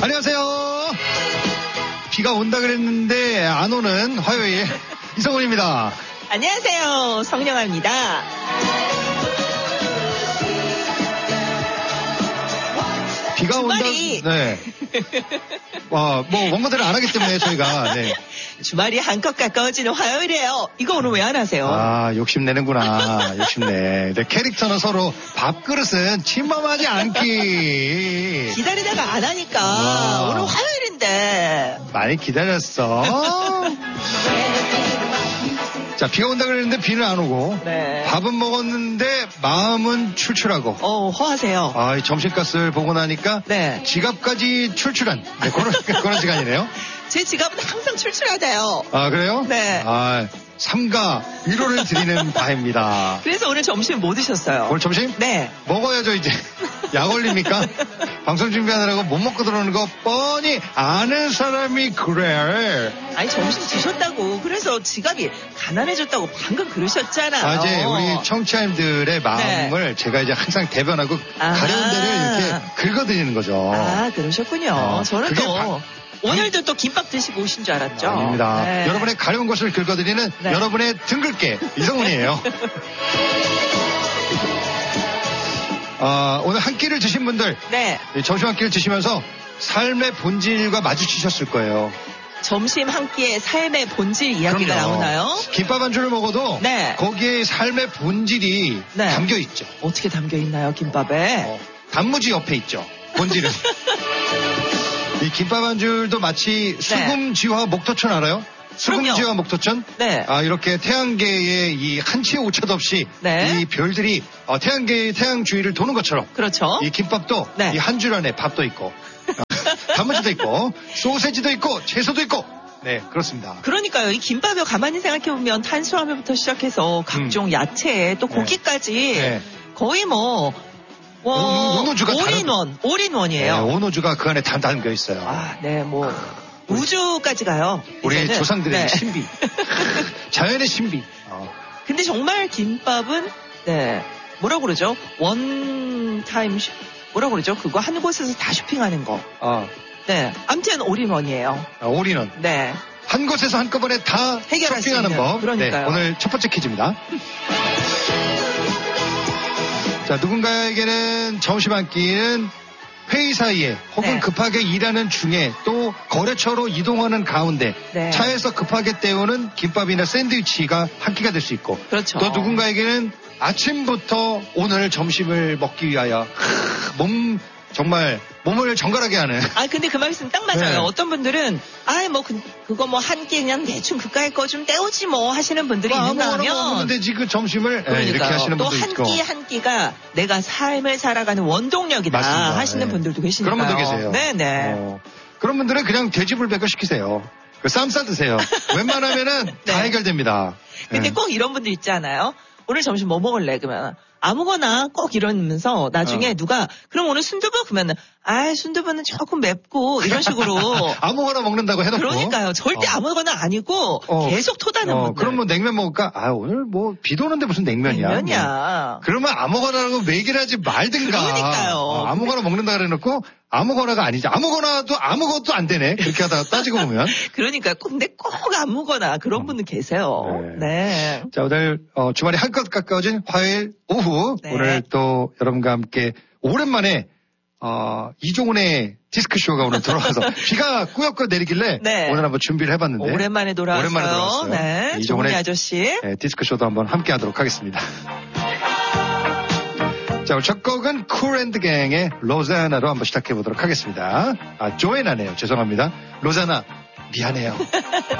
안녕하세요. 비가 온다 그랬는데 안 오는 화요일 이성훈입니다. 안녕하세요. 성령아입니다. 비가 주말이... 온다. 네. 뭐 원고대로 안 하기 때문에 저희가 네. 주말이 한껏 가까워지는 화요일이에요. 이거 오늘 왜 안 하세요? 아, 욕심내는구나. 욕심내. 네, 캐릭터는 서로 밥그릇은 침범하지 않기. 기다리다가 안 하니까 오늘 화요일인데. 많이 기다렸어. 자, 비가 온다 그랬는데 비는 안 오고. 네. 밥은 먹었는데 마음은 출출하고. 허하세요. 아, 이 점심값을 보고 나니까. 네. 지갑까지 출출한. 네, 그런 시간이네요. 제 지갑은 항상 출출하대요. 아, 그래요? 네. 아, 삼가 위로를 드리는 바입니다. 그래서 오늘 점심 뭐 드셨어요? 오늘 점심? 네. 먹어야죠, 이제. 약 올립니까? 방송 준비하느라고 못 먹고 들어오는 거 뻔히 아는 사람이 그래. 아니, 점심 드셨다고. 그래서 지갑이 가난해졌다고 방금 그러셨잖아요. 아, 이제 우리 청취자님들의 마음을 네. 제가 이제 항상 대변하고 가려운 데를 이렇게 긁어드리는 거죠. 아, 그러셨군요. 저는 또. 오늘도 또 김밥 드시고 오신 줄 알았죠? 아닙니다. 네. 여러분의 가려운 것을 긁어드리는 네. 여러분의 등글게 이성훈이에요. 오늘 한 끼를 드신 분들 네. 점심 한 끼를 드시면서 삶의 본질과 마주치셨을 거예요. 점심 한 끼에 삶의 본질 이야기가 그럼요. 나오나요? 김밥 한 줄을 먹어도 네. 거기에 삶의 본질이 네. 담겨 있죠. 어떻게 담겨 있나요, 김밥에? 단무지 옆에 있죠. 본질은. 이 김밥 한 줄도 마치 수금지와 목토천 알아요? 수금지와 목토천? 네. 아, 이렇게 태양계의 이 한치의 오차도 없이 네. 이 별들이 태양계의 태양 주위를 도는 것처럼. 그렇죠. 이 김밥도 네. 이 한 줄 안에 밥도 있고, 단무지도 있고, 소세지도 있고, 채소도 있고. 네, 그렇습니다. 그러니까요. 이 김밥을 가만히 생각해보면 탄수화물부터 시작해서 각종 야채, 또 고기까지 네. 거의 온오주가 올인원이에요. 네, 온오주가 그 안에 다 담겨 있어요. 아, 네, 우주까지 가요. 우리 이제는. 조상들의 네. 신비. 자연의 신비. 근데 정말 김밥은, 네, 뭐라고 그러죠? 원타임, 뭐라고 그러죠? 그거 한 곳에서 다 쇼핑하는 거. 네, 아무튼 올인원이에요. 올인원. 네. 한 곳에서 한꺼번에 다 해결할 쇼핑하는 수 있는. 법. 그러니까요. 네, 오늘 첫 번째 퀴즈입니다. 자, 누군가에게는 점심 한 끼는 회의 사이에 혹은 네. 급하게 일하는 중에 또 거래처로 이동하는 가운데 네. 차에서 급하게 때우는 김밥이나 샌드위치가 한 끼가 될 수 있고 그렇죠. 또 누군가에게는 아침부터 오늘 점심을 먹기 위하여 정말 몸을 정갈하게 하는. 아, 근데 그 말씀 딱 맞아요. 네. 어떤 분들은, 그거 한 끼 그냥 대충 그까이 거 좀 때우지 하시는 분들이 있는가 하면. 먹으면 되지, 그 점심을. 네, 이렇게 하시는 분도 있고. 또 한 끼가 내가 삶을 살아가는 원동력이다. 맞습니다. 하시는 분들도 계시니까요. 그런 분도 계세요. 네네. 그런 분들은 그냥 돼지불백을 시키세요. 쌈 싸드세요. 웬만하면은 네. 다 해결됩니다. 근데 꼭 이런 분들 있잖아요. 오늘 점심 뭐 먹을래? 그러면 아무거나 꼭 이러면서 나중에 누가 그럼 오늘 순두부? 그러면은 순두부는 조금 맵고 이런 식으로 아무거나 먹는다고 해놓고. 그러니까요. 절대 아무거나 아니고 계속 토다는 분들. 그럼 냉면 먹을까? 오늘 비도 오는데 무슨 냉면이야. 냉면이야. 그러면 아무거나라고 얘기를 하지 말든가. 그러니까요. 아무거나 먹는다 그래놓고 아무거나가 아니지. 아무것도 안 되네. 그렇게 하다가 따지고 보면. 그러니까 근데 꼭 아무거나 그런 분들 계세요. 네. 자, 오늘 주말이 한껏 가까워진 화요일 오후 오늘 또 여러분과 함께 오랜만에 이종훈의 디스크쇼가 오늘 들어와서 비가 꾸역꾸역 내리길래 오늘 한번 준비를 해봤는데 오랜만에 돌아왔어요. 네. 이종훈의 아저씨 디스크쇼도 한번 함께 하도록 하겠습니다. 자, 오늘 첫 곡은 쿨앤드갱의 로자나로 한번 시작해보도록 하겠습니다. 조애나네요. 죄송합니다. 로자나 미안해요.